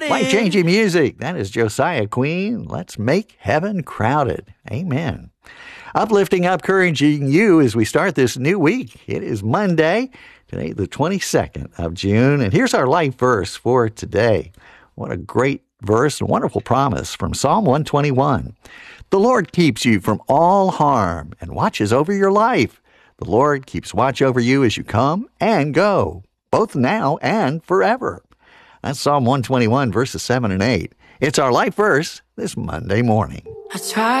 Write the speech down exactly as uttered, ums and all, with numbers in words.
morning. Life-changing music. That is Josiah Queen. Let's make heaven crowded. Amen. Uplifting, encouraging you as we start this new week. It is Monday, today the twenty-second of June, and here's our life verse for today. What a great verse and wonderful promise from Psalm one twenty-one. The Lord keeps you from all harm and watches over your life. The Lord keeps watch over you as you come and go, both now and forever. That's Psalm one twenty-one, verses seven and eight. It's our life verse this Monday morning. I try